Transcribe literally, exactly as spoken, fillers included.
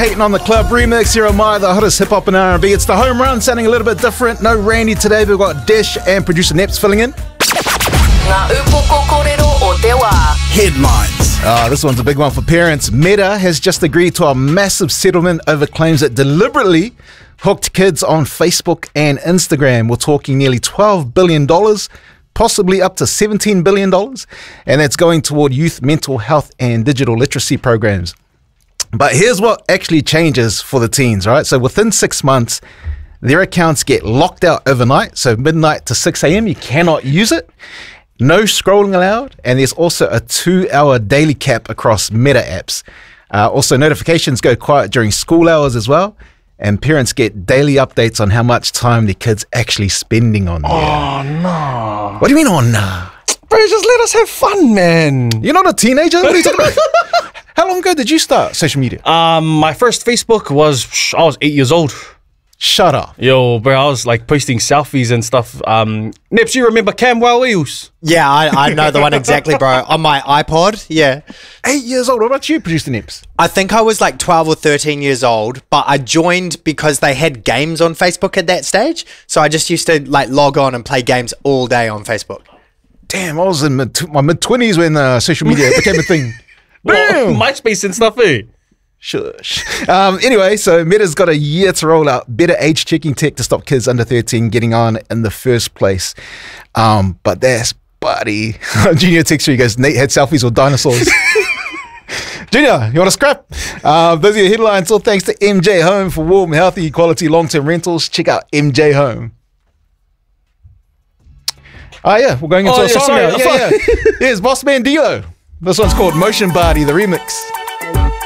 Hating on the Club remix here on My, the hottest hip-hop and R and B. It's the home run, sounding a little bit different. No Randy today, but we've got Desh and producer Neps filling in. Headlines. Uh, this one's a big one for parents. Meta has just agreed to a massive settlement over claims that deliberately hooked kids on Facebook and Instagram. We're talking nearly twelve billion dollars, possibly up to seventeen billion dollars, and that's going toward youth mental health and digital literacy programs. But here's what actually changes for the teens, right? So within six months, their accounts get locked out overnight. So midnight to six a.m., you cannot use it. No scrolling allowed. And there's also a two-hour daily cap across Meta apps. Uh, also, notifications go quiet during school hours as well. And parents get daily updates on how much time their kids actually spending on there. Oh, no. What do you mean, oh, no? Bro, just let us have fun, man. You're not a teenager? What are you talking about? How long ago did you start social media? Um, my first Facebook was, I was eight years old. Shut up. Yo, bro, I was like posting selfies and stuff. Um, Nips, you remember Camwell Wheels? Yeah, I, I know the one exactly, bro. On my iPod, yeah. Eight years old. What about you, Producer Nips? I think I was like twelve or thirteen years old, but I joined because they had games on Facebook at that stage. So I just used to like log on and play games all day on Facebook. Damn, I was in mid my mid-twenties when uh, social media became a thing. Well, MySpace and stuff, eh? Shush. Um, anyway, so Meta's got a year to roll out better age checking tech to stop kids under thirteen getting on in the first place. Um, but that's buddy. Junior texts you goes, Nate had selfies with dinosaurs. Junior, you want to scrap? Uh, those are your headlines. All thanks to M J Home for warm, healthy, quality long-term rentals. Check out M J Home. Oh, yeah, we're going into oh, a yeah, song sorry, now. Yeah, yeah. Here's Boss Man Dilo. This one's called Motion Body, the remix.